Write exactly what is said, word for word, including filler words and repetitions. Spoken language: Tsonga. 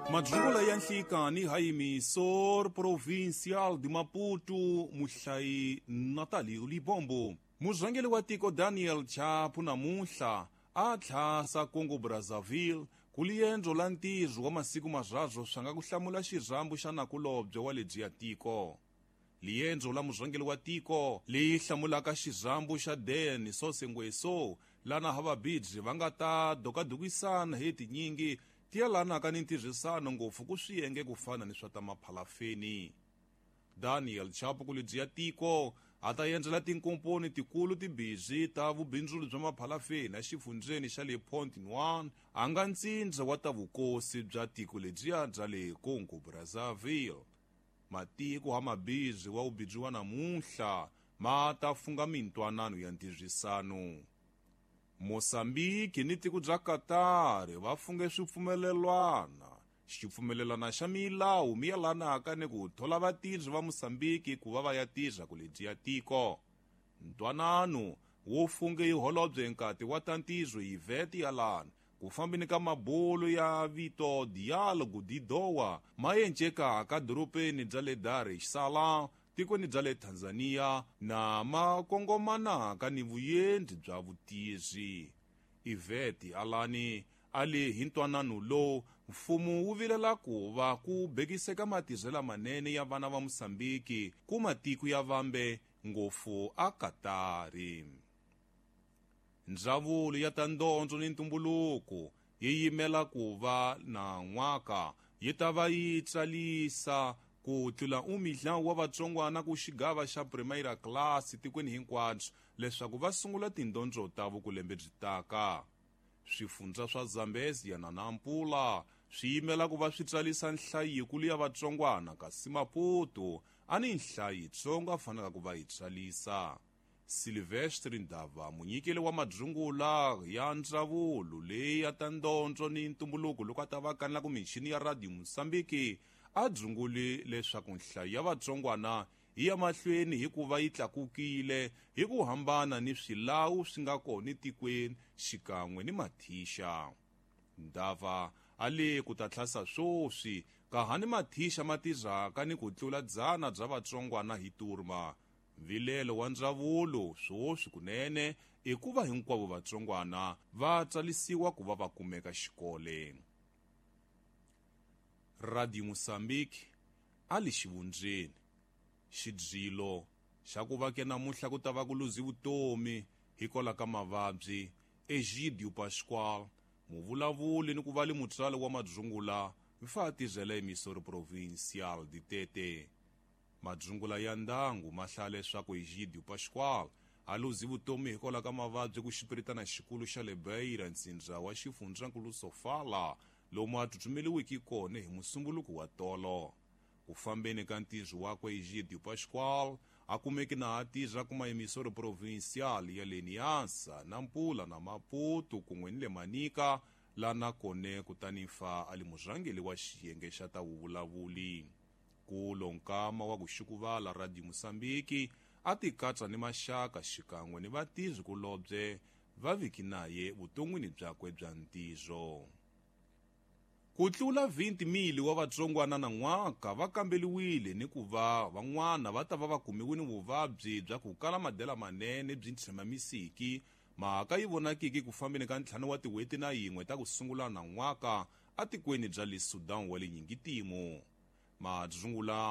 Madrugula ya nhlikani hayimisor provincial de Maputo muhlayi Natali Ulibombo. Murhangeli wa tiko Daniel Chapo namunhla a thhlasa Congo Brazzaville ku liendzo la ntirho wa masiku mazhazo swa nga ku hlamula xirhambu xa nakulobye wa lebyi ya tiko. Liendzo la murhangeli wa tiko leyi hlamulaka xirhambu xa Den Sosengweso lana havabidzi va nga ta dokadukisana hi tinyingi ti yelanaka ni ntirhisano ngopfu ku swiyenge ku fana ni swa ta maphalafeni. Daniel Chapo ku lebyi ya tiko a ta endlela tinkomponi tikulu tibhizi ta vubindzuli bya maphalafeni a xifundzeni xa le Pont Noir a nga ntsindza wa ta vukosi bya tiko lebyiya bya le Congo Brazzaville. Matiko ha mabhizi wa ubidzi wa namunhla ma ta funga mintwanano ya ntirhisano. Mosambiki ni tiko bya Qatar va funge swipfumelelwana xipfumelelana xa milawu mi yelanaka ni ku thola vatirhi va Mosambiki ku va va ya tirha ku lebyi ya tiko. Ntwanano wo funge hi holobye nkati wa ta ntirho Yvette Yalana ku fambeni ka mabulu ya vito Dialogo Didowa ma encekaka doropeni bya le Dar es Salaam tikweni bya le Tanzania na ma kongomanaka ni vuendli bya vutizi. Yvette Yalana ali hi ntwanano lowu mfumo wu vilela ku va ku bekiseka matirhelo manene ya vana va Mosambiki ku matiko ya vambe ngopfu a Katari. Ndzawulo ya ta ndondzo ni ntumbuluko yi yimela ku va na n'waka yi ta va yi tsalisa ku tlula umidlawu wa vatsongwana ku xigava xa primaira class tikweni hinkwabyo leswaku va sungula tindondzo ta vukulembe byi taka. Swifundza swa Zambezia na Nampula swi yimela ku va swi tsalisa nhlayo yikulu ya vatsongwana kasi Maputo a ni nhlayo yitsongo a fanaka ku va yi tsalisa. Silvestre Ndava munyikeli wa madrungula ya ndzawulo leyi ya ta ndondzo ni ntumbuluko loko a ta va kanela ku michini ya Radio Mosambiki a dzungule leswaku nhlayo ya vatsongwana hi ya mahlweni hi ku va yi tlakukile hi ku hambana ni swilawu swi nga kona tikweni xikan'we ni mathixa. Ndava a le ku ta tlhasa swoswi ka hani mathixa ma tirhaka ni ku tlula dzana bya vatsongwana hi turma. Vilelo wa ndzawulo swoswi kunene i ku va hinkwavo vatsongwana va tsalisiwa ku va va kumeka xikole. Radio Mosambiki a li xivundzeni xidzilo xa ku va ke namunhla ku ta va ku luzi vutomi hikola ka mavabyi Egidio Pascual muvulavuli ni ku va li mutswali wa madzungula fa a tirhela emisori provincial di Tete. Madzungula ya ndangu ma hlaya leswaku Egidio Pascual a luzi vutomi hikola ka mavabyi ku xipiritana xikulu xa le Beira ntsindza wa xifundzankulu Sofala lomu a tsutsumeliwiki kona hi musumbuluku wa tolo. Ku fambeni ka ntirho wakwe Egidio Pascual a kumeki na a tirha kuma emisori provincial ya le Niassa, Nampula na Maputo kun'we ni le Manika lana kone kutani fa ali murhangeli wa xiyenge xa ta vuvulavuli. Kulo nkama wa ku xikuvala Radio Mosambiki a ti katsa ni maxaka xikan'we ni vatirhi kulobye va viki naye vuton'wini byakwe bya ntirho. Ku tlula vhunti mili wa vatsongwana na n'waka va kambeliwile ni ku va van'wana va ta va va kumiwini vuvabyi bya ku kala madyela manene byi tshemamisiki mhaka yi vonakiki ku fambeni ka ntlhanu wa tiweti na yin'we ta ku sungula na n'waka a tikweni bya le Sudan wa le Nyingitimo. Madzungula